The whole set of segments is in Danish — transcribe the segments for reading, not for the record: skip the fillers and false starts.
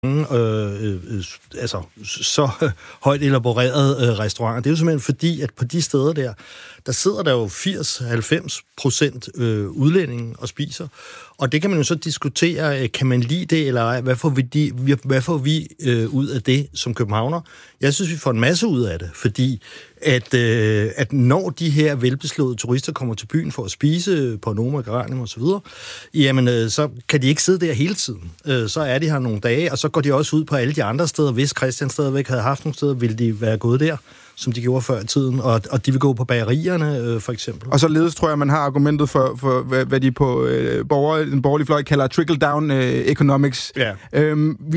altså så højt elaborerede restauranter. Det er jo simpelthen fordi, at på de steder der sidder der jo 80-90% udlændinge og spiser. Og det kan man jo så diskutere, kan man lide det, eller ej? Hvad får vi ud af det som københavner? Jeg synes, vi får en masse ud af det, fordi at når de her velbeslåede turister kommer til byen for at spise på Noma, Geranium og så videre, jamen så kan de ikke sidde der hele tiden. Så er de her nogle dage, og så går de også ud på alle de andre steder. Hvis Christian stadigvæk havde haft nogle steder, ville de være gået der, som de gjorde før i tiden, og de vil gå på bagerierne, for eksempel. Og således tror jeg, man har argumentet for hvad de på den borgerlige fløj kalder trickle-down economics. Ja.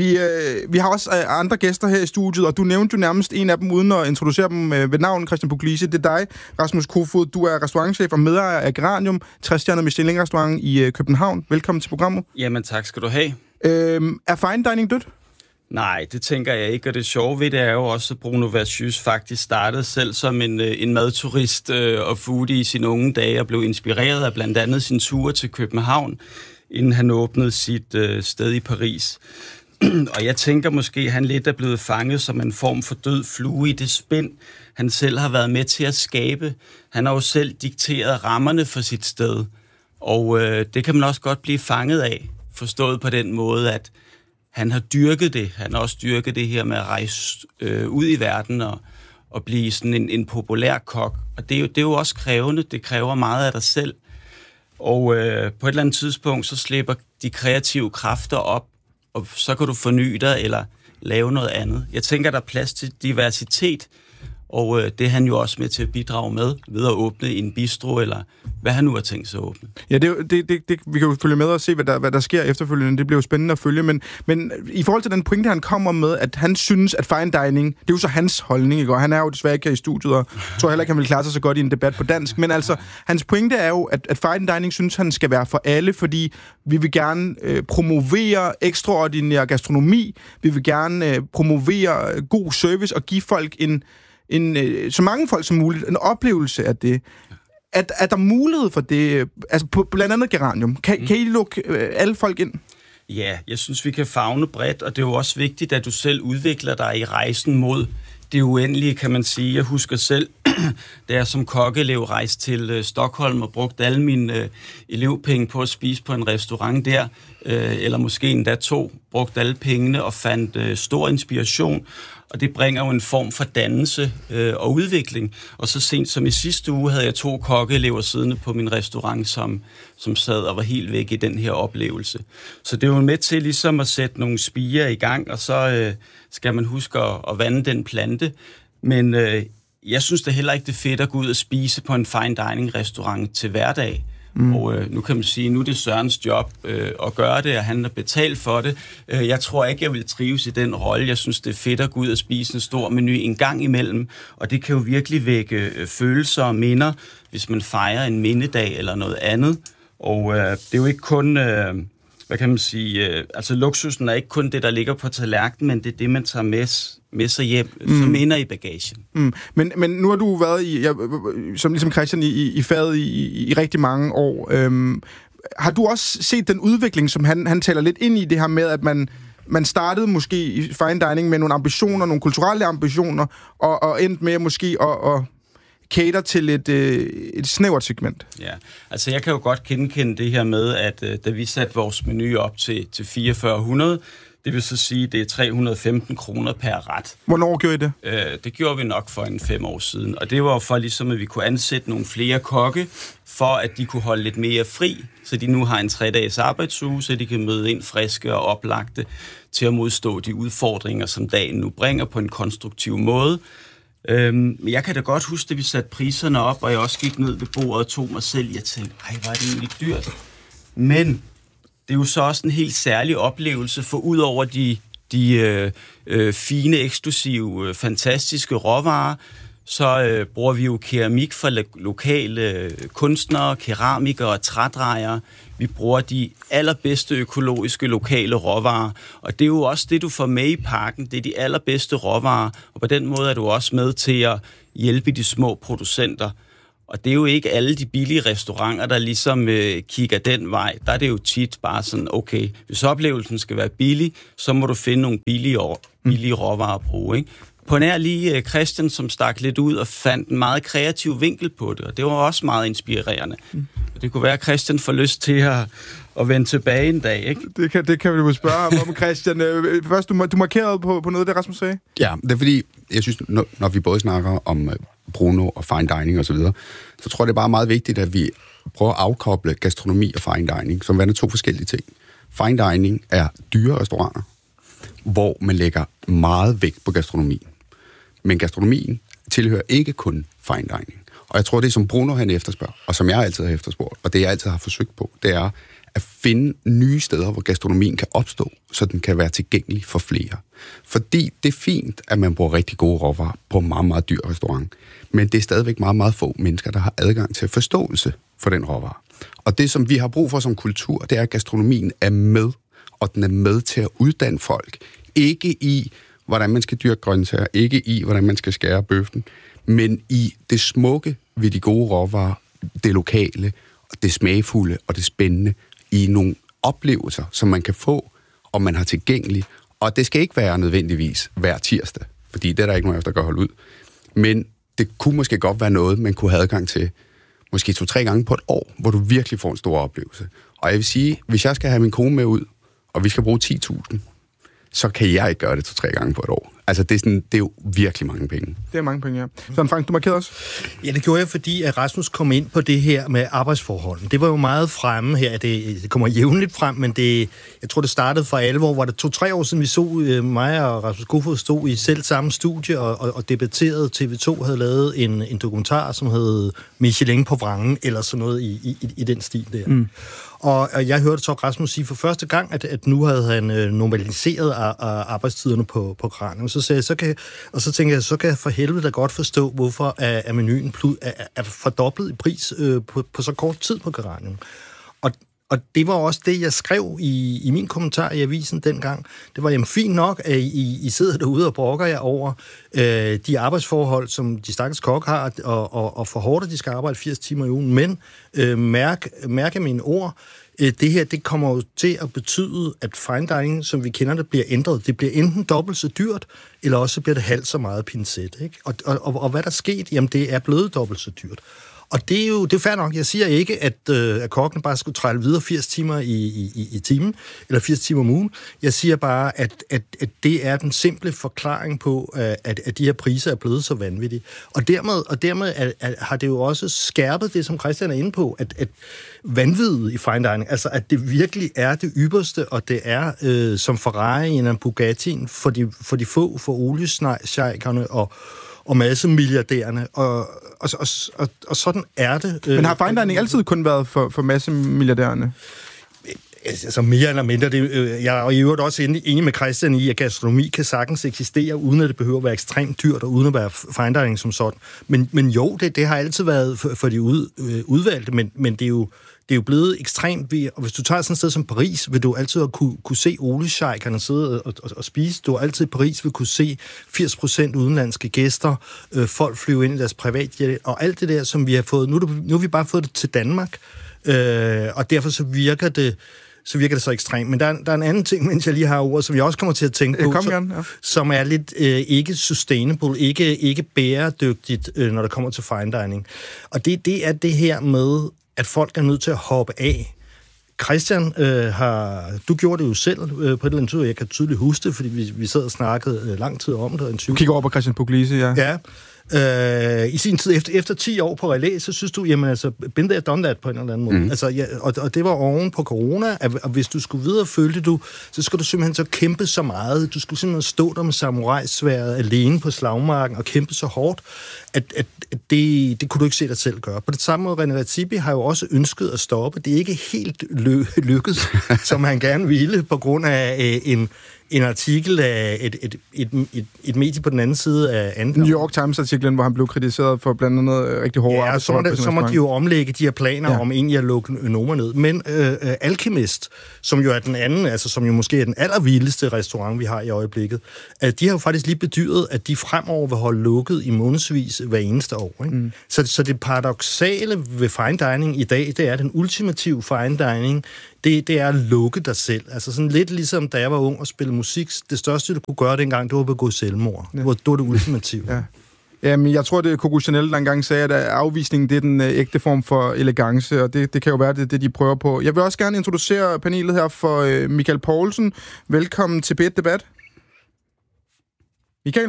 Vi har også andre gæster her i studiet, og du nævnte jo nærmest en af dem, uden at introducere dem ved navn, Christian Puglisi. Det er dig, Rasmus Kofoed. Du er restaurantchef og medejer af Geranium, 3-stjernet Michelin-restaurant i København. Velkommen til programmet. Jamen tak skal du have. Er fine dining dødt? Nej, det tænker jeg ikke, og det sjove ved det er jo også, at Bruno Vercius faktisk startede selv som en madturist og foodie i sine unge dage, og blev inspireret af blandt andet sin tur til København, inden han åbnede sit sted i Paris. Og jeg tænker måske, at han lidt er blevet fanget som en form for død flue i det spind, han selv har været med til at skabe. Han har jo selv dikteret rammerne for sit sted, og det kan man også godt blive fanget af, forstået på den måde, at han har dyrket det. Han har også dyrket det her med at rejse ud i verden og blive sådan en populær kok. Og det er jo også krævende. Det kræver meget af dig selv. Og på et eller andet tidspunkt, så slipper de kreative kræfter op, og så kan du forny dig eller lave noget andet. Jeg tænker, der er plads til diversitet, og det er han jo også med til at bidrage med ved at åbne en bistro, eller hvad han nu har tænkt sig at åbne. Ja, vi kan jo følge med og se, hvad der sker efterfølgende. Det bliver jo spændende at følge, men i forhold til den pointe, han kommer med, at han synes, at fine dining, det er jo så hans holdning, ikke? Og han er jo desværre ikke her i studiet, og tror heller ikke, han vil klare sig så godt i en debat på dansk, men altså, hans pointe er jo, at fine dining synes, han skal være for alle, fordi vi vil gerne promovere ekstraordinær gastronomi, vi vil gerne promovere god service og give folk så mange folk som muligt en oplevelse af det. Er der mulighed for det? Altså på blandt andet Geranium. Kan I lukke alle folk ind? Ja, jeg synes, vi kan favne bredt, og det er jo også vigtigt, at du selv udvikler dig i rejsen mod det uendelige, kan man sige. Jeg husker selv, da jeg som kokkeelev rejste til Stockholm og brugte alle mine elevpenge på at spise på en restaurant der, eller måske endda 2, brugte alle pengene og fandt stor inspiration. Og det bringer jo en form for dannelse og udvikling. Og så sent som i sidste uge havde jeg 2 kokkeelever siddende på min restaurant, som sad og var helt væk i den her oplevelse. Så det er jo med til ligesom at sætte nogle spirer i gang, og så skal man huske at vande den plante. Men jeg synes da heller ikke, det er fedt at gå ud og spise på en fine dining restaurant til hverdag. Og nu kan man sige, nu er det Sørens job at gøre det, og han har betalt for det. Jeg tror ikke, jeg vil trives i den rolle. Jeg synes, det er fedt at gå ud og spise en stor menu en gang imellem, og det kan jo virkelig vække følelser og minder, hvis man fejrer en mindedag eller noget andet. Og det er jo ikke kun, hvad kan man sige, altså luksusen er ikke kun det, der ligger på tallerkenen, men det er det, man tager med sig hjem, som minder i bagagen. Men nu har du været som ligesom Christian i faget i rigtig mange år. Har du også set den udvikling, som han taler lidt ind i det her med, at man startede måske i fine dining med nogle ambitioner, nogle kulturelle ambitioner, og endte med måske at cater til et snævert segment? Ja, altså jeg kan jo godt kende det her med, at da vi satte vores menu op til 4400, det vil så sige, det er 315 kroner per ret. Hvornår gjorde I det? Det gjorde vi nok for 5 år siden, og det var for ligesom, at vi kunne ansætte nogle flere kokke, for at de kunne holde lidt mere fri, så de nu har en 3-dages arbejdsuge, så de kan møde ind friske og oplagte til at modstå de udfordringer, som dagen nu bringer på en konstruktiv måde. Jeg kan da godt huske, at vi satte priserne op, og jeg også gik ned ved bordet og tog mig selv. Jeg tænkte, hvor er det egentlig dyrt? Men det er jo så også en helt særlig oplevelse, for ud over de fine, eksklusive, fantastiske råvarer, så bruger vi jo keramik fra lokale kunstnere, keramikere og trædrejere. Vi bruger de allerbedste økologiske lokale råvarer, og det er jo også det, du får med i pakken. Det er de allerbedste råvarer, og på den måde er du også med til at hjælpe de små producenter. Og det er jo ikke alle de billige restauranter, der ligesom kigger den vej. Der er det jo tit bare sådan, okay, hvis oplevelsen skal være billig, så må du finde nogle billige råvarer at bruge, ikke? På nær lige Christian, som stak lidt ud og fandt en meget kreativ vinkel på det, og det var også meget inspirerende. Det kunne være, at Christian får lyst til at vende tilbage en dag, ikke? Det kan vi jo spørge om, Christian. Først, du markerede på noget, det Rasmus sagde? Ja, det er fordi, jeg synes, når vi både snakker om Bruno og fine dining osv., så tror jeg, det er bare meget vigtigt, at vi prøver at afkoble gastronomi og fine dining, som er to forskellige ting. Fine dining er dyre restauranter, hvor man lægger meget vægt på gastronomien. Men gastronomien tilhører ikke kun fine dining. Og jeg tror, det som Bruno han efterspørger, og som jeg altid har efterspurgt, og det jeg altid har forsøgt på, det er at finde nye steder, hvor gastronomien kan opstå, så den kan være tilgængelig for flere. Fordi det er fint, at man bruger rigtig gode råvarer på en meget, meget dyr restaurant. Men det er stadigvæk meget, meget få mennesker, der har adgang til forståelse for den råvare. Og det, som vi har brug for som kultur, det er, at gastronomien er med, og den er med til at uddanne folk. Ikke i, hvordan man skal dyrke grøntsager, ikke i, hvordan man skal skære bøffen, men i det smukke ved de gode råvarer, det lokale, det smagfulde og det spændende, i nogle oplevelser, som man kan få, og man har tilgængeligt. Og det skal ikke være nødvendigvis hver tirsdag, fordi det er der ikke nogen, der kan holde ud. Men det kunne måske godt være noget, man kunne have adgang til måske 2-3 gange på et år, hvor du virkelig får en stor oplevelse. Og jeg vil sige, hvis jeg skal have min kone med ud, og vi skal bruge 10.000, så kan jeg ikke gøre det 2-3 gange på et år. Altså, det er jo virkelig mange penge. Det er mange penge, ja. Så Frank, du markerede også? Ja, det gjorde jeg, fordi at Rasmus kom ind på det her med arbejdsforholdene. Det var jo meget fremme her. Det kommer jævnligt frem, men jeg tror, det startede for alvor. Var det 2-3 år siden, vi så mig og Rasmus Kofod stod i selv samme studie og debatterede. TV2 havde lavet en dokumentar, som hed Michelin på vrangen, eller sådan noget i den stil der. Mm. Og jeg hørte så Rasmus sige for første gang, at nu havde han normaliseret arbejdstiderne på Kranium. Så tænkte jeg, så kan jeg for helvede da godt forstå, hvorfor er menuen er fordoblet i pris på så kort tid på Kranium. Og det var også det, jeg skrev i min kommentar i avisen dengang. Det var jamen fint nok, at I sidder derude og brokker jer over de arbejdsforhold, som de stakkels kok har, og for hårdt, at de skal arbejde 80 timer i ugen. Men mærke mine ord, det her, det kommer jo til at betyde, at fine dining, som vi kender det, bliver ændret. Det bliver enten dobbelt så dyrt, eller også bliver det halvt så meget pincet, ikke? Og hvad der er sket, jamen det er blevet dobbelt så dyrt. Og det er fair nok. Jeg siger ikke, at kokken bare skulle trælle videre 80 timer i timen, eller 80 timer om ugen. Jeg siger bare, at det er den simple forklaring på, at de her priser er blevet så vanvittige. Og dermed har det jo også skærpet det, som Christian er inde på, at vanvittigt i fine dining, altså at det virkelig er det ypperste, og det er som Ferrari i en Bugatti'en for de få, for oliesjejkerne og massemilliardærerne, og sådan er det. Men har fine dining altid kun været for massemilliardærerne? Altså mere eller mindre. Jeg er i øvrigt også enig med Christian i, at gastronomi kan sagtens eksistere, uden at det behøver at være ekstremt dyrt, og uden at være fine dining som sådan. Men jo, det har altid været for de udvalgte, men det er jo blevet ekstremt ved, og hvis du tager sådan et sted som Paris, vil du altid kunne se oliesjejkerne sidde og spise. Du har altid i Paris vil kunne se 80% udenlandske gæster, folk flyve ind i deres privatjet, og alt det der, som vi har fået. Nu har vi bare fået det til Danmark, og derfor så virker det så ekstremt. Men der er en anden ting, mens jeg lige har ordet, som jeg også kommer til at tænke på, som er lidt ikke sustainable, ikke bæredygtigt, når det kommer til fine dining. Og det er det her med, at folk er nødt til at hoppe af. Christian, du gjorde det jo selv på et eller andet tid, og jeg kan tydeligt huske det, fordi vi sad og snakkede lang tid om det. Du kigger over på Christian Puglisi, ja. Ja. I sin tid, efter 10 år på relæ, så synes du, jamen altså, been there, done that på en eller anden måde. Altså, ja, og det var oven på corona, og hvis du skulle videre, følte du, så skulle du simpelthen så kæmpe så meget. Du skulle simpelthen stå der med samurajsværdet alene på slagmarken og kæmpe så hårdt, at det kunne du ikke se dig selv gøre. På det samme måde, René Redzepi har jo også ønsket at stoppe. Det er ikke helt lykkedes, som han gerne ville, på grund af en artikel af et medie på den anden side af anden. New York Times-artiklen, hvor han blev kritiseret for blandt andet rigtig hårde arbejdsforhold. Ja, så må de jo omlægge de her planer om egentlig at lukke Noma ned. Men Alchemist, som jo er den anden, altså som jo måske er den allervildeste restaurant, vi har i øjeblikket, de har jo faktisk lige bedyret, at de fremover vil holde lukket i månedsvis hver eneste år. Ikke? Mm. Så det paradoksale ved fine dining i dag, det er den ultimative fine dining, det er at lukke dig selv. Altså sådan lidt ligesom, da jeg var ung og spillede musik. Det største, du kunne gøre dengang, det var at begå selvmord. Ja. Det var det ultimative. Ja. Jamen, jeg tror, det er Coco Chanel, der engang sagde, at afvisningen, det er den ægte form for elegance, og det kan jo være, det de prøver på. Jeg vil også gerne introducere panelet her for Michael Poulsen. Velkommen til P1 Debat. Michael?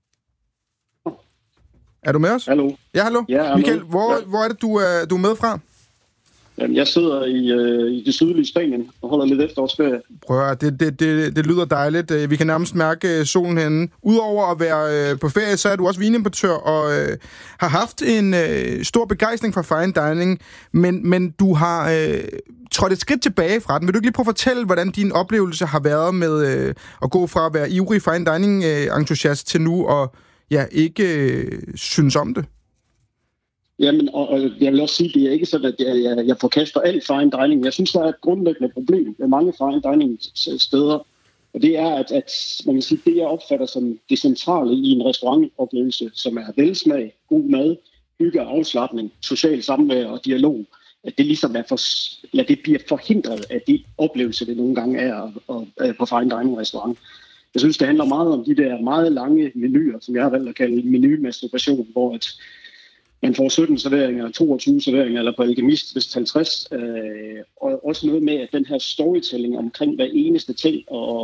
Er du med os? Hallo. Ja, hallo. Ja, Michael, hvor er det, du er med fra? Jamen, jeg sidder i det sydlige Spanien og holder lidt efterårsferie. Prøv at det lyder dejligt. Vi kan nærmest mærke solen herinde. Udover at være på ferie, så er du også vinimportør og har haft en stor begejstring for fine dining, men du har trådt et skridt tilbage fra den. Vil du ikke lige prøve at fortælle, hvordan din oplevelse har været med at gå fra at være ivrig fine dining-entusiast til nu og ikke synes om det? Jamen, og jeg vil også sige, at det er ikke sådan, at jeg forkaster alt fine dining. Jeg synes, der er et grundlæggende problem med mange fine dining steder. Og det er, at man kan sige, det jeg opfatter som det centrale i en restaurantoplevelse, som er velsmag, god mad, hygge og afslapning, social samvær og dialog, at det ligesom det bliver forhindret af de oplevelser, det nogle gange er på fine dining restaurant. Jeg synes, det handler meget om de der meget lange menuer, som jeg har valgt at kalde menumasturbation, hvor at man får 17 serveringer, 22 serveringer, eller på Alchemist, hvis 50. Og også noget med, at den her storytelling omkring hver eneste ting,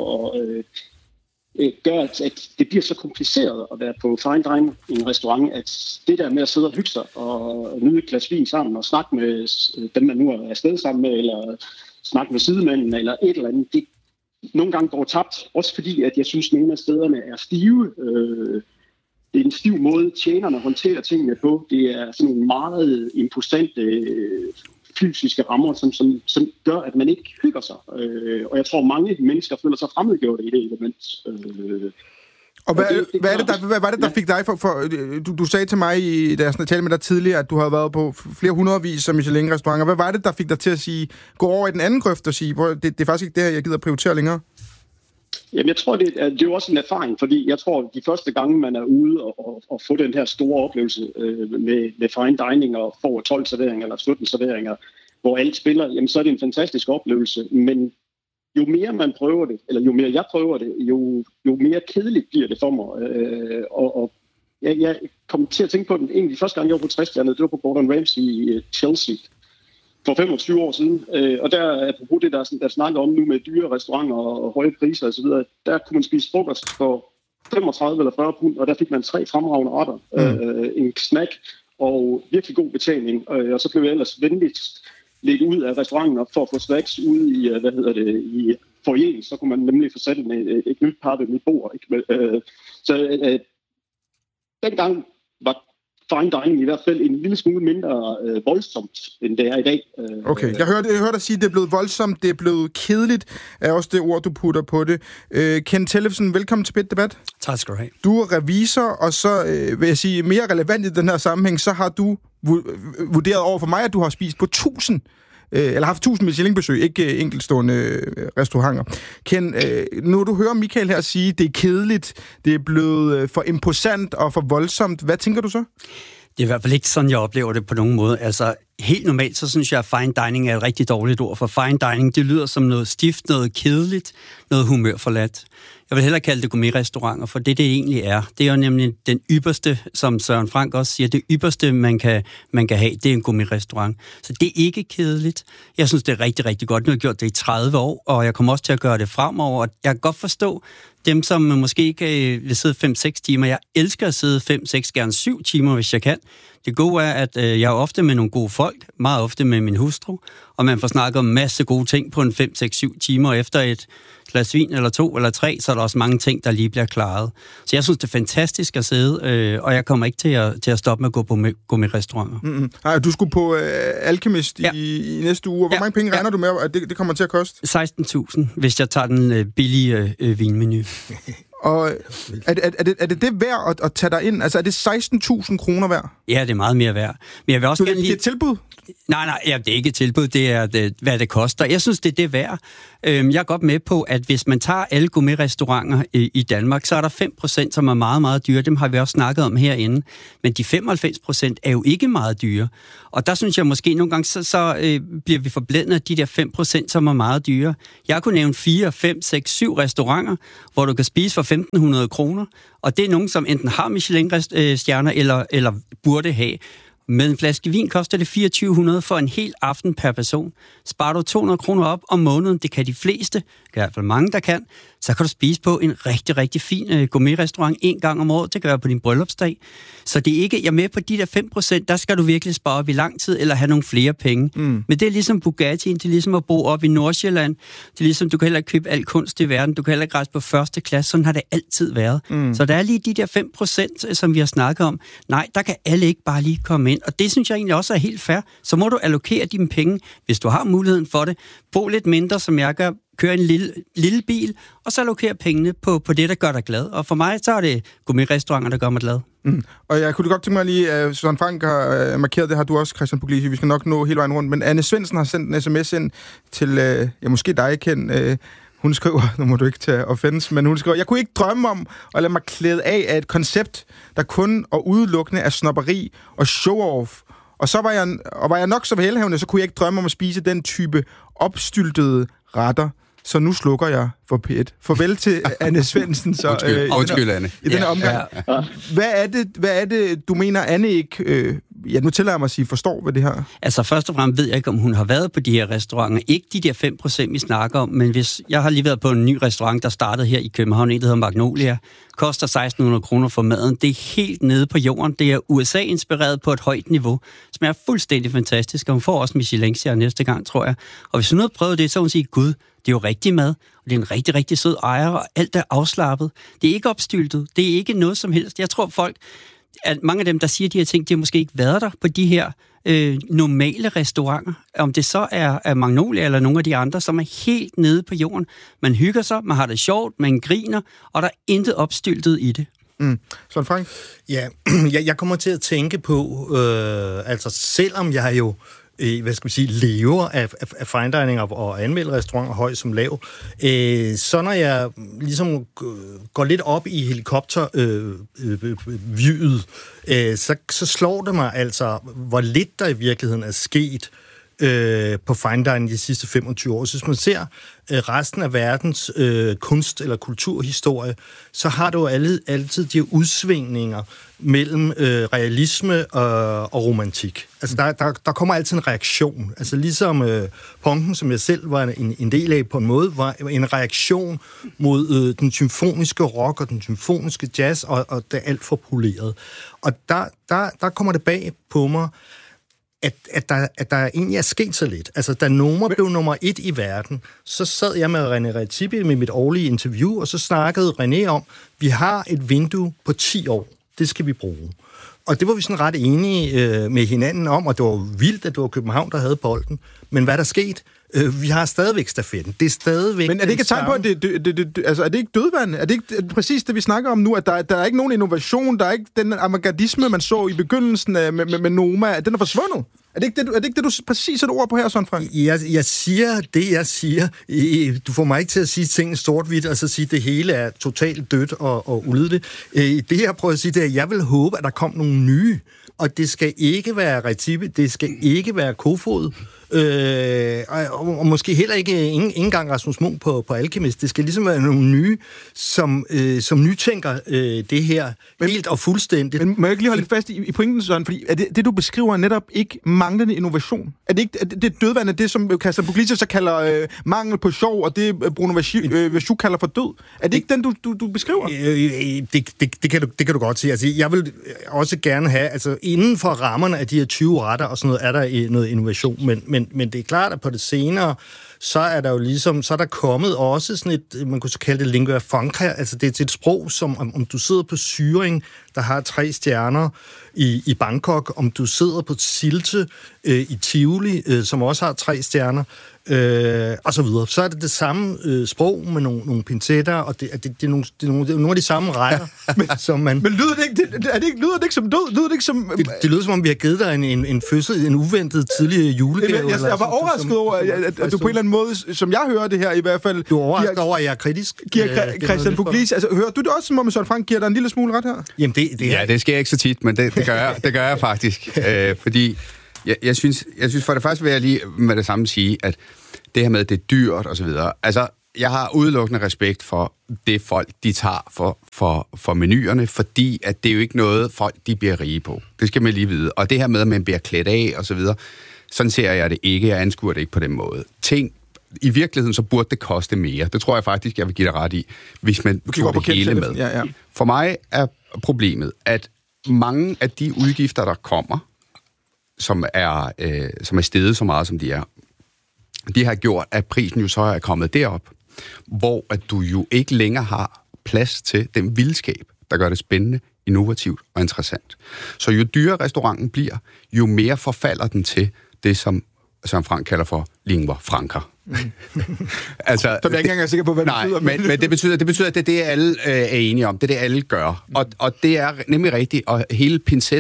gør, at det bliver så kompliceret at være på fine dining i en restaurant, at det der med at sidde og hygge sig og nyde et glas vin sammen og snakke med dem, man nu er afsted sammen med, eller snakke med sidemændene, eller et eller andet, det nogle gange går tabt. Også fordi, at jeg synes, at nogle af stederne er stive. Det er en stiv måde, tjenerne håndterer tingene på. Det er sådan nogle meget imposante fysiske rammer, som gør, at man ikke hygger sig. Og jeg tror, mange mennesker føler sig fremmedgjorte i det element. Og hvad var det, der fik dig for du sagde til mig, da jeg talte med dig tidligere, at du havde været på flere hundredvis af Michelin-restauranter. Hvad var det, der fik dig til at sige, gå over i den anden grøft og sige, det er faktisk ikke det her, jeg gider prioritere længere? Jamen, jeg tror, det er jo også en erfaring, fordi jeg tror, de første gange, man er ude og få den her store oplevelse med fine dining og får 12 serveringer eller 17 serveringer, hvor alt spiller, jamen, så er det en fantastisk oplevelse. Men jo mere man prøver det, eller jo mere jeg prøver det, jo mere kedeligt bliver det for mig. Jeg kom til at tænke på den egentlig første gang, jeg var på 60'erne, det var på Gordon Ramsay i Chelsea for 25 år siden. Og der, apropos det, der snakker om nu med dyre restauranter og høje priser osv., der kunne man spise frokost for 35 eller 40 pund, og der fik man 3 fremragende retter, en snack og virkelig god betaling. Og så blev jeg ellers venligst lidt ud af restauranten for at få snacks ude i, i foyeren, så kunne man nemlig få sat et nyt par ved mit bord. Dengang var fine dining i hvert fald en lille smule mindre voldsomt, end det er i dag. Okay, jeg hørte dig sige, at det er blevet voldsomt, det er blevet kedeligt, er også det ord, du putter på det. Ken Tellefsen, velkommen til P1 Debat. Tak skal du have. Du er revisor, og så vil jeg sige, mere relevant i den her sammenhæng, så har du vurderet over for mig, at du har spist på 1000 eller haft 1000 Michelin-besøg, ikke enkeltstående restauranter. Ken, nu du hører Michael her sige, det er kedeligt, det er blevet for imposant og for voldsomt. Hvad tænker du så? Det er i hvert fald ikke sådan, jeg oplever det på nogen måde. Altså, helt normalt, så synes jeg, at fine dining er et rigtig dårligt ord, for fine dining, det lyder som noget stift, noget kedeligt, noget humørforladt. Jeg vil hellere kalde det gourmetrestauranter, for det egentlig er. Det er jo nemlig den ypperste, som Søren Frank også siger, det ypperste, man kan have, det er en gourmetrestaurant. Så det er ikke kedeligt. Jeg synes, det er rigtig, rigtig godt. Nu har jeg gjort det i 30 år, og jeg kommer også til at gøre det fremover. Jeg kan godt forstå dem, som måske ikke vil sidde 5-6 timer. Jeg elsker at sidde 5, 6, gerne 7 timer, hvis jeg kan. Det gode er, at jeg er ofte med nogle gode folk, meget ofte med min hustru, og man får snakket om en masse gode ting på en 5, 6, 7 timer efter et glas vin, eller 2, eller 3, så er der også mange ting, der lige bliver klaret. Så jeg synes, det er fantastisk at sidde, og jeg kommer ikke til at stoppe med at gå på gourmet-restauranter. Mm-hmm. Ej, du skulle på Alchemist i næste uge. Hvor mange penge regner du med, at det kommer til at koste? 16.000, hvis jeg tager den billige vinmenu. Og er det værd at tage dig ind? Altså, er det 16.000 kroner værd? Ja, det er meget mere værd. Men jeg vil også gerne det er et tilbud? Nej, ja, det er ikke et tilbud, det er, hvad det koster. Jeg synes, det er det værd. Jeg er godt med på, at hvis man tager alle gourmet-restauranter i Danmark, så er der 5%, som er meget, meget dyre. Dem har vi også snakket om herinde. Men de 95% er jo ikke meget dyre. Og der synes jeg måske nogle gange, så bliver vi forblændet af de der 5%, som er meget dyre. Jeg kunne nævne 4, 5, 6, 7 restauranter, hvor du kan spise for 1.500 kroner. Og det er nogen, som enten har Michelin-stjerner eller burde have. Med en flaske vin koster det 2.400 for en hel aften per person. Sparer du 200 kroner op om måneden, det kan de fleste, i hvert fald mange, der kan, så kan du spise på en rigtig, rigtig fin gourmet-restaurant en gang om året. Det kan være på din bryllupsdag. Så det er ikke, jeg er med på de der 5%, der skal du virkelig spare op i lang tid, eller have nogle flere penge. Men det er ligesom Bugatti'en, det er ligesom at bo op i Nordsjælland. Det er ligesom, du kan heller ikke købe al kunst i verden, du kan heller ikke rejse på første klasse, sådan har det altid været. Så der er lige de der 5%, som vi har snakket om. Nej, der kan alle ikke bare lige komme ind, og det synes jeg egentlig også er helt fair. Så må du allokere dine penge, hvis du har muligheden for det. Bo lidt mindre, som jeg gør, køre en lille bil, og så allokere pengene på det, der gør dig glad. Og for mig, så er det gourmet-restauranter, der gør mig glad. Og jeg kunne godt tænke mig lige, Søren Frank har markeret det, har du også, Christian Puglisi, vi skal nok nå hele vejen rundt, men Anne Svendsen har sendt en sms ind til, måske dig, Ken. Hun skriver, nu må du ikke tage offense, men hun skriver, jeg kunne ikke drømme om at lade mig klæde af et koncept, der kun og udelukkende er snobberi og show-off. Og så var jeg nok så velhavende, så kunne jeg ikke drømme om at spise den type opstyltede retter. Så nu slukker jeg for P1. Farvel til Anne Svendsen. Undskyld, Anne. I denne omgang. Ja. Hvad er det, du mener, Anne ikke... nu tillader jeg mig at sige, forstår ved det her? Altså først og fremmest ved jeg ikke, om hun har været på de her restauranter. Ikke de der 5%, vi snakker om, men hvis jeg har lige været på en ny restaurant, der startede her i København, en der hedder Magnolia, koster 1.600 kroner for maden. Det er helt nede på jorden. Det er USA-inspireret på et højt niveau, som er fuldstændig fantastisk, og hun får også Michelin-stjerne næste gang, tror jeg. Og hvis hun havde prøvet det, så hun siger, gud, det er jo rigtig mad, og det er en rigtig, rigtig sød ejer, og alt er afslappet. Det er ikke opstyltet. Det er ikke noget som helst. Jeg tror, folk, at mange af dem, der siger de her ting, de har måske ikke været der på de her normale restauranter. Om det så er Magnolia eller nogle af de andre, som er helt nede på jorden. Man hygger sig, man har det sjovt, man griner, og der er intet opstyltet i det. Søren Frank? Ja, jeg kommer til at tænke på, altså selvom jeg jo lever af fine dining og anmelde restauranter høj som lav. Så når jeg ligesom går lidt op i helikoptervyet, så slår det mig altså, hvor lidt der i virkeligheden er sket på fine dining de sidste 25 år. Så hvis man ser resten af verdens kunst- eller kulturhistorie, så har du altid de udsvingninger mellem realisme og romantik. Altså, der kommer altid en reaktion. Altså, ligesom punken, som jeg selv var en del af på en måde, var en reaktion mod den symfoniske rock og den symfoniske jazz, og det er alt for poleret. Og der kommer det bag på mig, at der egentlig er sket så lidt. Altså, da Noma blev nummer 1 i verden, så sad jeg med René Redzepi med mit årlige interview, og så snakkede René om, vi har et vindue på 10 år. Det skal vi bruge. Og det var vi sådan ret enige med hinanden om, og det var vildt, at det var København, der havde bolden. Men hvad der sket? Vi har stadigvæk stafetten. Det er stadigvæk... Men er det ikke et tegn på, at altså, er det ikke dødvand? Er det ikke præcis det, vi snakker om nu? At der er ikke nogen innovation, der er ikke den avantgardisme, man så i begyndelsen med Noma, den er forsvundet? Er det ikke det, du præcis et ord på her, Søren Frank? Jeg siger det, jeg siger. Du får mig ikke til at sige tingene stort-hvidt, og så sige, at det hele er totalt dødt og ulydeligt. Det, jeg prøver at sige, det er, at jeg vil håbe, at der kom nogle nye. Og det skal ikke være Redzepi, det skal ikke være Kofod, og måske heller ikke engang Rasmus Munch på Alchemist. Det skal ligesom være nogle nye, som nytænker det her helt og fuldstændigt. Men må jeg ikke lige holde lidt fast i pointen, Søren? Fordi er det, du beskriver, netop ikke manglende innovation? Er det ikke det dødvande, det som Christian Puglisi så kalder mangel på sjov, og det Bruno Verchou kalder for død? Er det ikke den, du beskriver? Det kan du godt sige. Altså, jeg vil også gerne have, altså inden for rammerne af de her 20 retter og sådan noget, er der noget innovation, men det er klart, at på det senere, så er der jo ligesom, så er der kommet også sådan et, man kunne så kalde det lingua franca, altså det er et sprog, som om du sidder på Syring, der har 3 stjerner i Bangkok, om du sidder på Silte i Tivoli, som også har 3 stjerner, og så videre. Så er det samme sprog med nogle pincetter, og det er nogle af de samme rejer, som man... Men lyder det ikke som død? Lyder det ikke som... Det lyder som om, vi har givet dig en fødsel, en uventet tidlig julegave. Jeg var overrasket over, at du på en eller anden måde, som jeg hører det her i hvert fald... Du er overrasket over, at jeg er kritisk. Giver Christian Pugliese... Altså, hører du det også, som om Søren Frank giver dig en lille smule ret her? Jamen, det sker ikke så tit, men det gør jeg faktisk. Fordi jeg synes for det første vil jeg lige med det samme sige, at det her med, det er dyrt og så videre. Altså, jeg har udelukkende respekt for det folk, de tager for menuerne, fordi at det er jo ikke noget, folk de bliver rige på. Det skal man lige vide. Og det her med, at man bliver klædt af og så videre, sådan ser jeg det ikke. Jeg anskuer det ikke på den måde. I virkeligheden, så burde det koste mere. Det tror jeg faktisk, jeg vil give dig ret i, hvis man tog det hele med. Ja. For mig er problemet, at mange af de udgifter, der kommer, som er steget så meget, som de er, de har gjort, at prisen jo så er kommet derop, hvor at du jo ikke længere har plads til den vildskab, der gør det spændende, innovativt og interessant. Så jo dyrere restauranten bliver, jo mere forfalder den til det, som Frank kalder for lingua franca. Altså, så jeg ikke engang er sikker på, hvad det betyder. Men det betyder, at det er det, alle er enige om. Det er det, alle gør. Og det er nemlig rigtigt. Og hele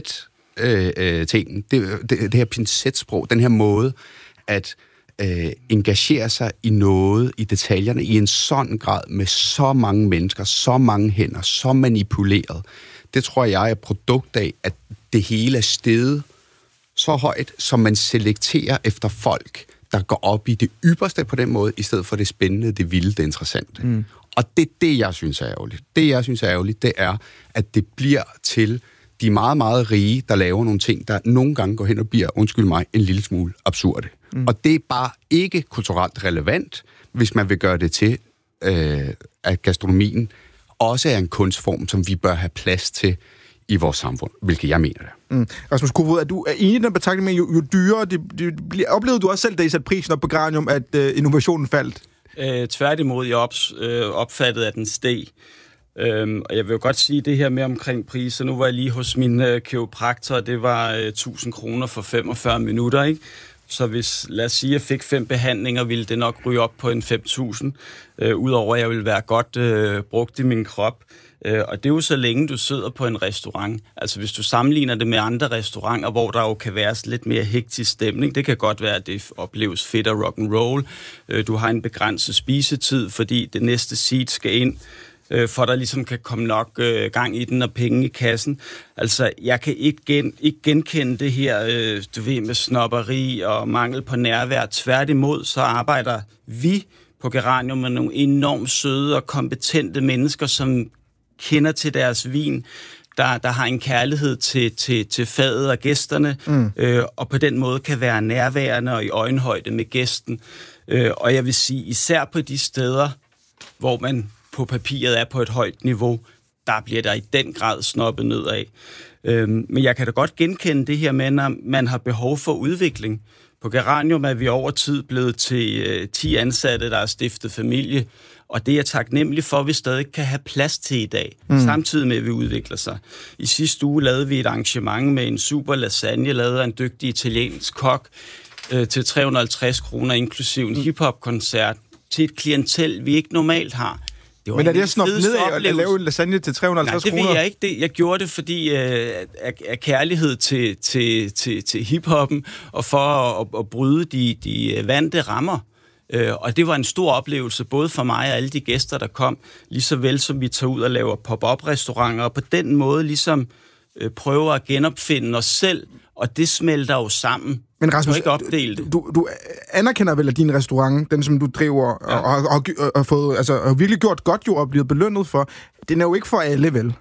pincet-tingen, det her pincet-sprog, den her måde at engagere sig i noget, i detaljerne, i en sådan grad, med så mange mennesker, så mange hænder, så manipuleret, det tror jeg er et produkt af, at det hele er steget så højt, som man selekterer efter folk, der går op i det ypperste på den måde, i stedet for det spændende, det vilde, det interessante. Mm. Og det er det, jeg synes er ærgerligt. Det, jeg synes er ærgerligt, det er, at det bliver til de meget, meget rige, der laver nogle ting, der nogle gange går hen og bliver, undskyld mig, en lille smule absurde. Mm. Og det er bare ikke kulturelt relevant, hvis man vil gøre det til, at gastronomien også er en kunstform, som vi bør have plads til i vores samfund, hvilket jeg mener det. Mm. Rasmus Kofoed, er du enig i den betragtning med, jo dyrere oplevede du også selv, da I satte prisen op på Granium, at innovationen faldt? Tværtimod, jeg opfattede, at den steg. Og jeg vil jo godt sige det her med omkring priser. Nu var jeg lige hos min kiropraktor, og det var 1.000 kroner for 45 minutter, ikke? Så hvis, lad os sige, jeg fik 5 behandlinger, ville det nok ryge op på en 5.000, udover at jeg ville være godt brugt i min krop. Og det er jo så længe, du sidder på en restaurant. Altså hvis du sammenligner det med andre restauranter, hvor der jo kan være lidt mere hektisk stemning, det kan godt være, at det opleves fedt og rock'n'roll. Du har en begrænset spisetid, fordi det næste seat skal ind, for der ligesom kan komme nok gang i den og penge i kassen. Altså, jeg kan ikke genkende det her, du ved, med snobberi og mangel på nærvær. Tværtimod, så arbejder vi på Geranium med nogle enormt søde og kompetente mennesker, som kender til deres vin, der har en kærlighed til fadet og gæsterne, og på den måde kan være nærværende og i øjenhøjde med gæsten. Og jeg vil sige, især på de steder, hvor man på papiret er på et højt niveau, der bliver der i den grad snobbet nedad. Men jeg kan da godt genkende det her med, når man har behov for udvikling. På Geranium er vi over tid blevet til 10 ansatte, der har stiftet familie, og det er taknemmelig for, at vi stadig kan have plads til i dag, samtidig med, at vi udvikler sig. I sidste uge lavede vi et arrangement med en super lasagne, lavet af en dygtig italiensk kok, til 350 kroner, inklusiv en hiphop-koncert, til et klientel, vi ikke normalt har. Men er det snobt ned af at lave en lasagne til 350 kroner? Nej, det ved jeg ikke. Jeg gjorde det, fordi af kærlighed til hiphoppen, og for at bryde de vante rammer. Og det var en stor oplevelse, både for mig og alle de gæster, der kom, lige så vel som vi tager ud og laver pop-up-restauranter, og på den måde ligesom prøver at genopfinde os selv, og det smelter jo sammen. Men Rasmus, ikke opdele det. Du anerkender vel, at din restaurant, den som du driver, ja, og fået, altså, og virkelig gjort godt jo, og blevet belønnet for, den er jo ikke for alle, vel?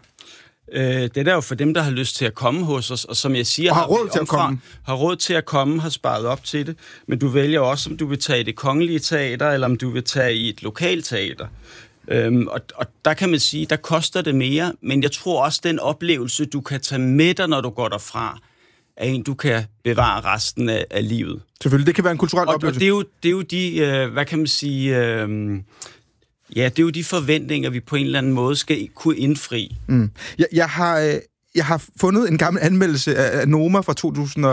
Det er jo for dem, der har lyst til at komme hos os, og som jeg siger, har råd til at komme, har sparet op til det, men du vælger også, om du vil tage i Det Kongelige Teater, eller om du vil tage i et lokalteater. Og der kan man sige, der koster det mere, men jeg tror også, den oplevelse, du kan tage med dig, når du går derfra, er en, du kan bevare resten af livet. Selvfølgelig, det kan være en kulturel oplevelse. Og det er jo de, hvad kan man sige, det er jo de forventninger, vi på en eller anden måde skal kunne indfri. Mm. Jeg har fundet en gammel anmeldelse af Noma fra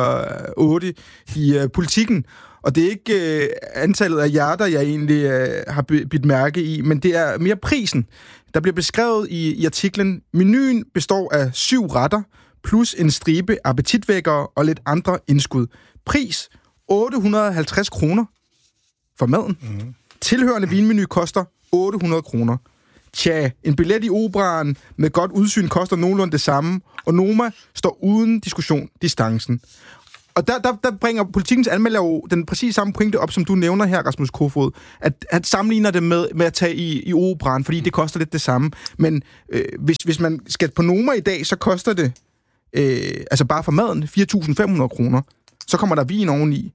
2008 i Politikken, og det er ikke antallet af hjerter, jeg egentlig har bidt mærke i, men det er mere prisen. Der bliver beskrevet i artiklen, menuen består af 7 retter, plus en stribe appetitvækkere og lidt andre indskud. Pris 850 kroner for maden. Mm. Tilhørende vinmenu koster 800 kroner. Tja, en billet i operaen med godt udsyn koster nogenlunde det samme, og Noma står uden diskussion distancen. Og der bringer Politikens anmelder jo den præcis samme pointe op, som du nævner her, Rasmus Kofoed, at sammenligner det med at tage i operaen, fordi det koster lidt det samme. Men hvis man skal på Noma i dag, så koster det, altså bare for maden, 4.500 kroner. Så kommer der vin oveni.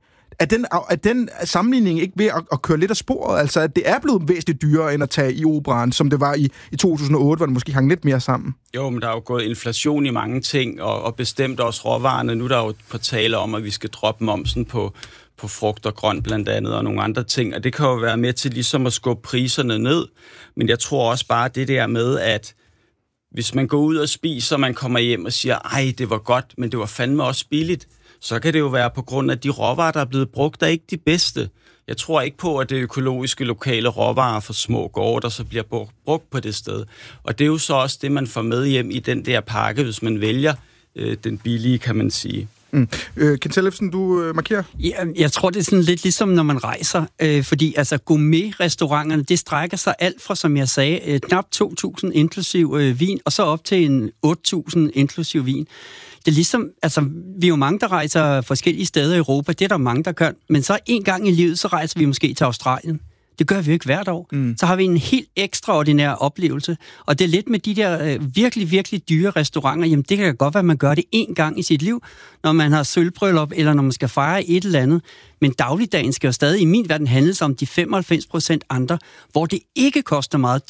Er den sammenligning ikke ved at køre lidt af sporet? Altså, at det er blevet væsentligt dyrere, end at tage i operaen, som det var i 2008, hvor det måske hang lidt mere sammen? Jo, men der er jo gået inflation i mange ting, og bestemt også råvarerne. Nu er der jo på tale om, at vi skal droppe momsen på frugt og grønt blandt andet, og nogle andre ting. Og det kan jo være med til ligesom at skubbe priserne ned. Men jeg tror også bare det der med, at hvis man går ud og spiser, og man kommer hjem og siger, ej, det var godt, men det var fandme også billigt, så kan det jo være på grund af de råvarer, der er blevet brugt, der er ikke de bedste. Jeg tror ikke på, at det økologiske lokale råvarer for små gårde, der så bliver brugt på det sted. Og det er jo så også det, man får med hjem i den der pakke, hvis man vælger den billige, kan man sige. Kent Tellefsen, du markerer? Ja, jeg tror, det er sådan lidt ligesom, når man rejser. Fordi altså gourmet-restauranterne, det strækker sig alt fra, som jeg sagde, knap 2.000 inklusiv vin, og så op til en 8.000 inklusiv vin. Det er ligesom, altså, vi er jo mange, der rejser forskellige steder i Europa. Det er der mange, der gør. Men så en gang i livet, så rejser vi måske til Australien. Det gør vi jo ikke hvert år. Så har vi en helt ekstraordinær oplevelse. Og det er lidt med de der virkelig, virkelig dyre restauranter. Jamen, det kan godt være, at man gør det én gang i sit liv, når man har sølvbryllup, eller når man skal fejre et eller andet. Men dagligdagen skal jo stadig i min verden handles om de 95% andre, hvor det ikke koster meget.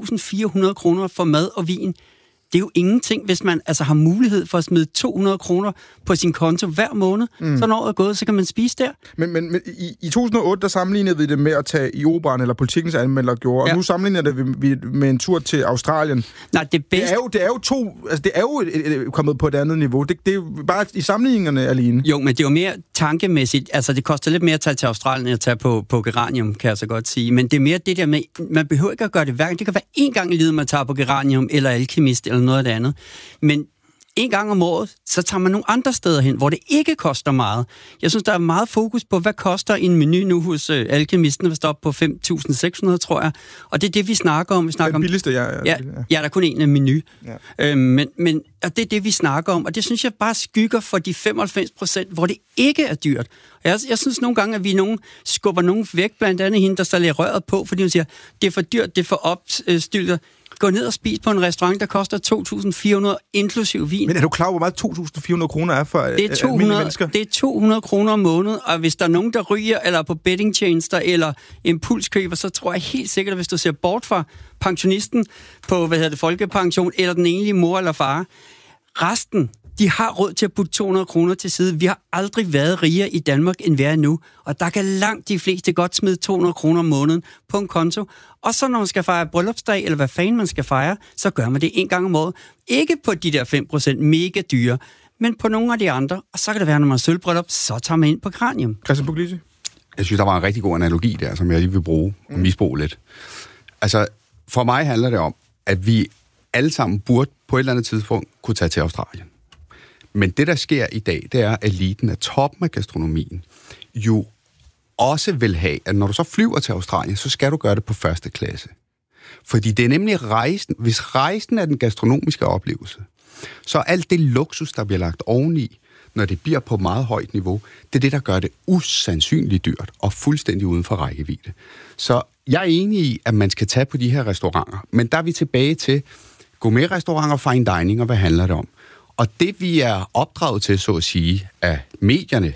2.400 kroner for mad og vin. Det er jo ingenting, hvis man altså har mulighed for at smide 200 kroner på sin konto hver måned. Så når året er gået, så kan man spise der. Men i 2008, der sammenlignede vi det med at tage i operaen, eller Politikens anmelder gjorde, og nu sammenligner vi med en tur til Australien. Nej, det bedste... Det er jo kommet på et andet niveau. Det er jo bare i sammenligningerne alene. Jo, men det er jo mere tankemæssigt. Altså, det koster lidt mere at tage til Australien, end at tage på Geranium, kan jeg så godt sige. Men det er mere det der med, man behøver ikke at gøre det hver gang. Det kan være én gang i livet, man tager på Geranium, eller Alkymist, eller noget af det andet. Men en gang om året, så tager man nogle andre steder hen, hvor det ikke koster meget. Jeg synes, der er meget fokus på, hvad koster en menu nu hos Alkymisten, der står op på 5.600, tror jeg. Og det er det, vi snakker om. Vi snakker den billigste, ja, der er kun en menu. Ja. Men og det er det, vi snakker om. Og det synes jeg bare skygger for de 95%, hvor det ikke er dyrt. Jeg synes nogle gange, at vi skubber nogen væk, blandt andet hende, der stadig røret på, fordi hun siger, det er for dyrt, det er for opstyltet. Gå ned og spis på en restaurant, der koster 2.400 inklusiv vin. Men er du klar over, hvor meget 2.400 kroner er for almindelige mennesker? Det er 200 kroner om måneden, og hvis der er nogen, der ryger, eller på bettingtjenester, eller impulskøber, så tror jeg helt sikkert, at hvis du ser bort fra pensionisten på, folkepension, eller den enlige mor eller far, resten, de har råd til at putte 200 kroner til side. Vi har aldrig været rigere i Danmark, end vi er nu. Og der kan langt de fleste godt smide 200 kroner om måneden på en konto. Og så når man skal fejre bryllupsdag, eller hvad fanden man skal fejre, så gør man det en gang om året. Ikke på de der 5% mega dyre, men på nogle af de andre. Og så kan det være, når man har sølvbryllup, så tager man ind på Geranium. Christian Puglisi? Jeg synes, der var en rigtig god analogi der, som jeg lige vil bruge og misbruge lidt. Altså, for mig handler det om, at vi alle sammen burde på et eller andet tidspunkt kunne tage til Australien. Men det, der sker i dag, det er, at eliten af toppen af gastronomien jo også vil have, at når du så flyver til Australien, så skal du gøre det på første klasse. Fordi det er nemlig rejsen. Hvis rejsen er den gastronomiske oplevelse, så alt det luksus, der bliver lagt oveni, når det bliver på meget højt niveau, det er det, der gør det usandsynligt dyrt og fuldstændig uden for rækkevidde. Så jeg er enig i, at man skal tage på de her restauranter. Men der er vi tilbage til gourmet-restauranter og fine dining, og hvad handler det om? Og det, vi er opdraget til, så at sige, af medierne,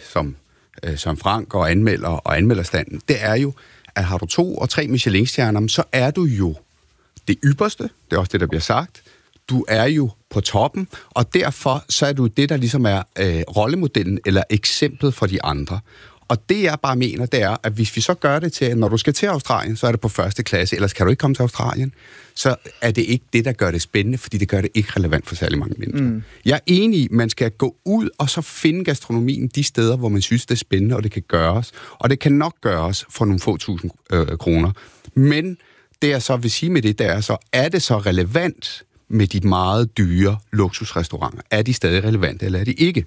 som Frank og anmelder og anmelderstanden, det er jo, at har du 2 og 3 Michelin-stjerner, så er du jo det ypperste, det er også det, der bliver sagt, du er jo på toppen, og derfor så er du det, der ligesom er rollemodellen eller eksemplet for de andre. Og det jeg bare mener, det er, at hvis vi så gør det til, at når du skal til Australien, så er det på første klasse, ellers kan du ikke komme til Australien, så er det ikke det, der gør det spændende, fordi det gør det ikke relevant for særlig mange mennesker. Jeg er enig i, man skal gå ud og så finde gastronomien de steder, hvor man synes, det er spændende, og det kan gøres. Og det kan nok gøres for nogle få tusind kroner. Men det jeg så vil sige med det, er det så relevant med de meget dyre luksusrestauranter? Er de stadig relevante, eller er de ikke?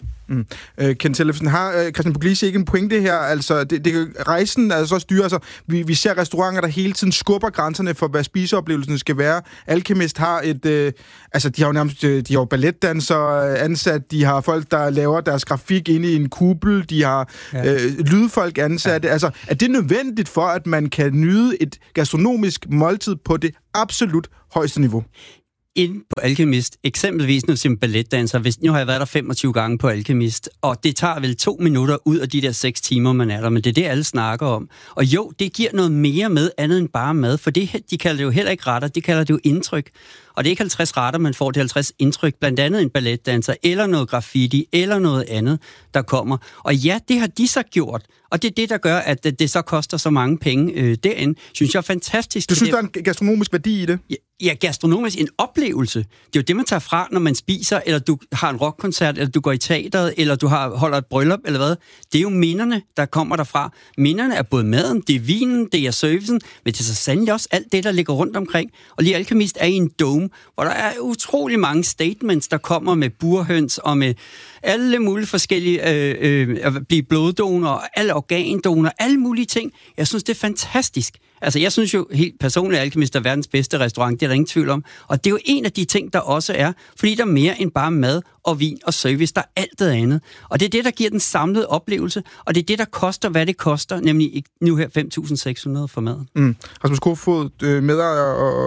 Ken Tellefsen, har Christian Puglisi ikke en pointe her? Altså, rejsen er så styret. Altså, vi ser restauranter, der hele tiden skubber grænserne for, hvad spiseoplevelsen skal være. Alchemist har de har jo nærmest de har balletdansere ansat, de har folk, der laver deres grafik inde i en kuppel, de har lydfolk ansatte. Ja. Altså, er det nødvendigt for, at man kan nyde et gastronomisk måltid på det absolut højeste niveau? Inde på Alchemist, eksempelvis nu som balletdanser, nu har jeg været der 25 gange på Alchemist, og det tager vel 2 minutter ud af de der 6 timer, man er der, men det er det, alle snakker om. Og jo, det giver noget mere med, andet end bare mad, for det, de kalder det jo heller ikke retter, de kalder det jo indtryk. Og det er ikke 50 retter, man får, det 50 indtryk, blandt andet en balletdanser, eller noget graffiti, eller noget andet, der kommer. Og ja, det har de så gjort, og det er det, der gør, at det så koster så mange penge derinde. Synes jeg er fantastisk. Du synes, der er en gastronomisk værdi i det? Ja, gastronomisk en oplevelse. Det er jo det, man tager fra, når man spiser, eller du har en rockkoncert, eller du går i teateret, eller du holder et bryllup, eller hvad. Det er jo minderne, der kommer derfra. Minderne er både maden, det er vinen, det er servicen, men det er så sandelig også alt det, der ligger rundt omkring. Og lige Alchemist er i en dome, hvor der er utrolig mange statements, der kommer med burhøns og med alle mulige forskellige at blive bloddonor, alle organdonor, alle mulige ting. Jeg synes, det er fantastisk. Altså, jeg synes jo helt personligt, at Alchemist er verdens bedste restaurant, det er der ingen tvivl om. Og det er jo en af de ting, der også er, fordi der er mere end bare mad og vin og service, der er alt det andet. Og det er det, der giver den samlede oplevelse, og det er det, der koster, hvad det koster, nemlig nu her 5.600 for maden. Rasmus Kofoed, medejer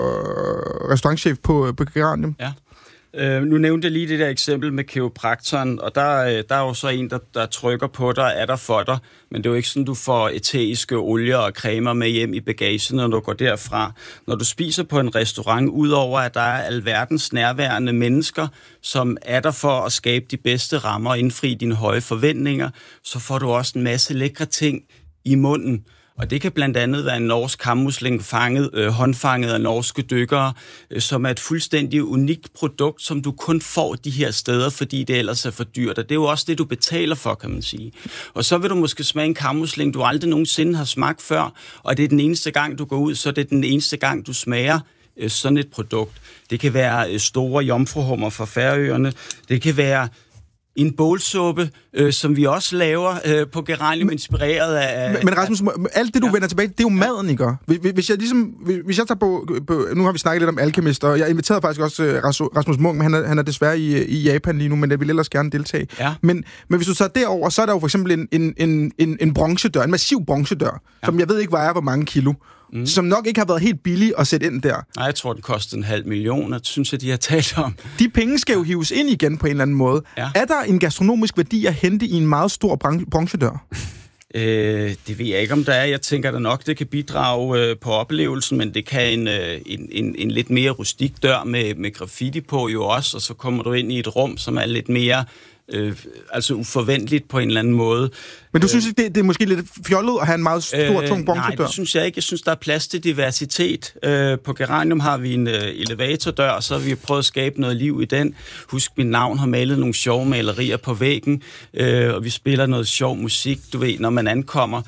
og restaurantchef på Geranium. Ja. Nu nævnte jeg lige det der eksempel med kiropraktoren, og der er jo så en, der trykker på dig, er der for dig, men det er jo ikke sådan, du får æteriske olier og cremer med hjem i bagagen, når du går derfra. Når du spiser på en restaurant, udover at der er alverdens nærværende mennesker, som er der for at skabe de bedste rammer og indfri dine høje forventninger, så får du også en masse lækre ting i munden. Og det kan blandt andet være en norsk kammusling håndfanget af norske dykkere, som er et fuldstændig unikt produkt, som du kun får de her steder, fordi det ellers er for dyrt. Og det er jo også det, du betaler for, kan man sige. Og så vil du måske smage en kammusling, du aldrig nogensinde har smagt før, og det er den eneste gang, du går ud, så det er den eneste gang, du smager sådan et produkt. Det kan være store jomfruhummer fra Færøerne. Det kan være en bålsuppe, som vi også laver på Geranium, inspireret af... Men Rasmus, alt det, du vender tilbage, det er jo maden, ikke? Hvis jeg tager på... Nu har vi snakket lidt om Alchemist, og jeg inviterede faktisk også Rasmus Munk, men han er desværre i Japan lige nu, men jeg vil ellers gerne deltage. Ja. Men hvis du tager derover, så er der jo for eksempel en bronzedør, en massiv bronzedør, som jeg ved ikke vejer hvor mange kilo, som nok ikke har været helt billig at sætte ind der. Nej, jeg tror, den kostede 500.000, det synes jeg, de har talt om. De penge skal jo hives ind igen på en eller anden måde. Ja. Er der en gastronomisk værdi at hente i en meget stor bronzedør? Det ved jeg ikke, om der er. Jeg tænker da nok, det kan bidrage på oplevelsen, men det kan en lidt mere rustik dør med graffiti på jo også, og så kommer du ind i et rum, som er lidt mere... altså uforventeligt på en eller anden måde. Men du synes ikke, det er måske lidt fjollet at have en meget stor, tung bronzedør? Nej, det synes jeg ikke. Jeg synes, der er plads til diversitet. På Geranium har vi en elevatordør, og så har vi prøvet at skabe noget liv i den. Husk, mit navn har malet nogle sjove malerier på væggen, og vi spiller noget sjov musik, du ved, når man ankommer.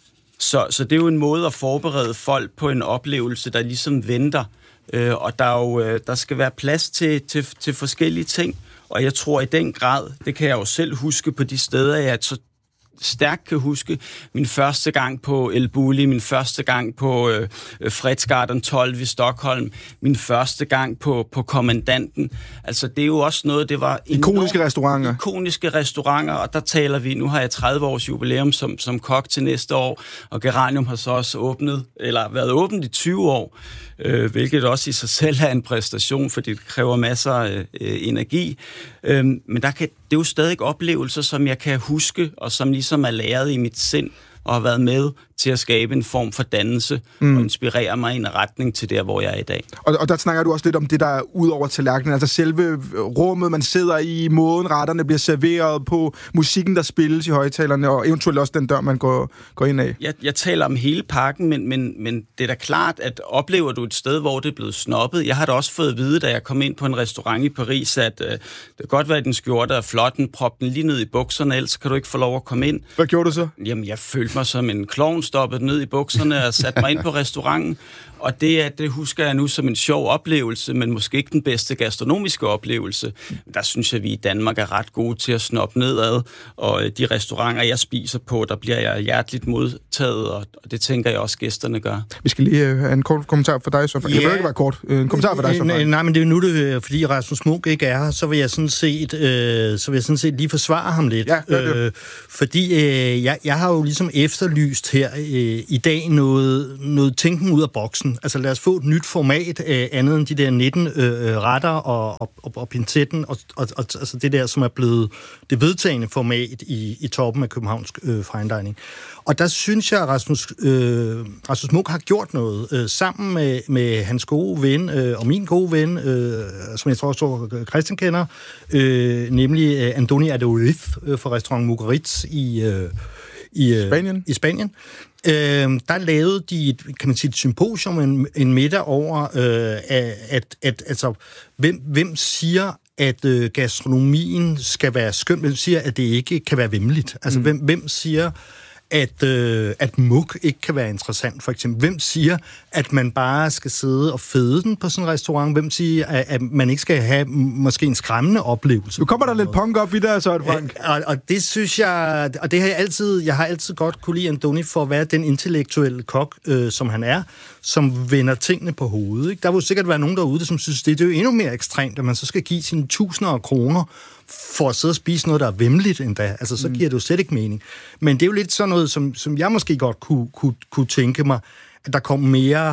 Så det er jo en måde at forberede folk på en oplevelse, der ligesom venter. Og der skal være plads til forskellige ting. Og jeg tror i den grad, det kan jeg jo selv huske på de steder, jeg så stærkt kan huske, min første gang på El Bulli, min første gang på Fredsgatan 12 i Stockholm, min første gang på Kommandanten. Altså det er jo også noget, det var ikoniske restauranter. Ikoniske restauranter, og der taler vi, nu har jeg 30 års jubilæum som kok til næste år, og Geranium har så også været åbent i 20 år. Hvilket også i sig selv er en præstation, fordi det kræver masser af energi. Men det er jo stadig oplevelser, som jeg kan huske, og som ligesom er læret i mit sind, og har været med til at skabe en form for dannelse og inspirere mig i en retning til der, hvor jeg er i dag. Og der snakker du også lidt om det, der er ud over tallerkenen, altså selve rummet, man sidder i, måden retterne bliver serveret på, musikken, der spilles i højtalerne, og eventuelt også den dør, man går ind af. Jeg taler om hele pakken, men det er da klart, at oplever du et sted, hvor det er blevet snobbet. Jeg har da også fået at vide, da jeg kom ind på en restaurant i Paris, at det kan godt være, at den skjorte er flot, den prop den lige ned i bukserne, ellers kan du ikke få lov at komme ind. Hvad gjorde du så? Jamen, jeg følte mig som en klovn, stoppede ned i bukserne og satte mig ind på restauranten. Og det husker jeg nu som en sjov oplevelse, men måske ikke den bedste gastronomiske oplevelse. Der synes jeg, at vi i Danmark er ret gode til at snoppe nedad, og de restauranter, jeg spiser på, der bliver jeg hjerteligt modtaget, og det tænker jeg også, gæsterne gør. Vi skal lige have en kort kommentar for dig, så. Det bør ikke være kort. En kommentar for dig, så. Nej, men det er jo nu, fordi Rasmus Munch ikke er her, så vil jeg sådan set lige forsvare ham lidt. Ja, det. Fordi jeg har jo ligesom efterlyst her i dag noget tænken ud af boksen. Altså lad os få et nyt format, andet end de der 19 retter og pincetten, og altså det der, som er blevet det vedtagende format i toppen af københavnsk fine dining. Og der synes jeg, at Rasmus Munch har gjort noget sammen med hans gode ven og min gode ven, som jeg tror også Christian kender, nemlig Andoni Adolif fra restaurant Mugaritz i Spanien. Der lavede de et symposium, en middag over, altså, hvem siger, at gastronomien skal være skøn? Hvem siger, at det ikke kan være væmmeligt? Altså, hvem siger, at muk ikke kan være interessant, for eksempel? Hvem siger, at man bare skal sidde og fede den på sådan en restaurant? Hvem siger, at man ikke skal have måske en skræmmende oplevelse? Nu kommer der lidt punk op i der, så Frank. Og det synes jeg, og det har jeg har altid godt kunne lide Andoni for at være den intellektuelle kok, som han er, som vender tingene på hovedet. Ikke? Der vil jo sikkert være nogen derude, som synes, det er jo endnu mere ekstremt, at man så skal give sine tusinder af kroner for at sidde og spise noget, der er væmmeligt endda. Altså, så giver det jo slet ikke mening. Men det er jo lidt sådan noget, som jeg måske godt kunne tænke mig, at der kom mere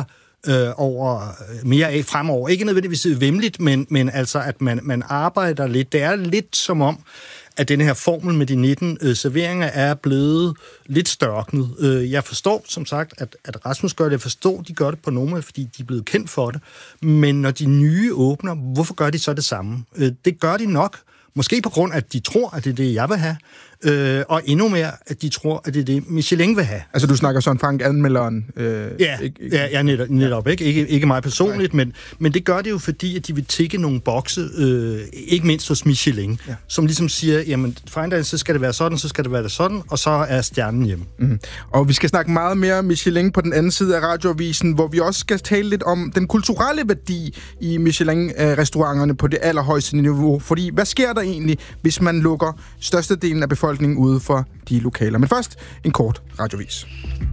af fremover. Ikke nødvendigvis væmmeligt, men altså, at man arbejder lidt. Det er lidt som om, at den her formel med de 19 serveringer er blevet lidt størknet. Jeg forstår, som sagt, at Rasmus gør det. Jeg forstår, de gør det på Noma, fordi de er blevet kendt for det. Men når de nye åbner, hvorfor gør de så det samme? Det gør de nok. Måske på grund af, at de tror, at det er det, jeg vil have. Og endnu mere, at de tror, at det er det, Michelin vil have. Altså, du snakker sådan Frank anmelderen? Ja, netop. Ikke mig personligt, men det gør det jo, fordi at de vil tikke nogle bokse, ikke mindst hos Michelin, som ligesom siger, jamen, fine dining, så skal det være sådan, så skal det være sådan, og så er stjernen hjemme. Mm. Og vi skal snakke meget mere Michelin på den anden side af radioavisen, hvor vi også skal tale lidt om den kulturelle værdi i Michelin-restauranterne på det allerhøjeste niveau. Fordi, hvad sker der egentlig, hvis man lukker størstedelen af befolkningen ude for de lokaler? Men først en kort radiovis.